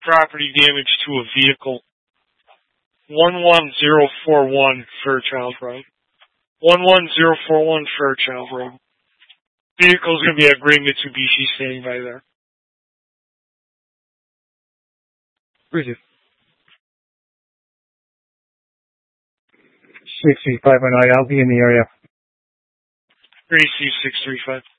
property damage to a vehicle. 11041 Fairchild Road. 11041 Fairchild Road. Vehicle's going to be a gray Mitsubishi standing by there. Bridget. 63519, I'll be in the area. Gracie 635.